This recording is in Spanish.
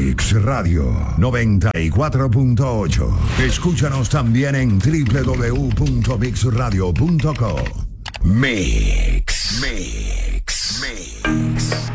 Mix Radio 94.8. Escúchanos también en www.mixradio.co. Mix.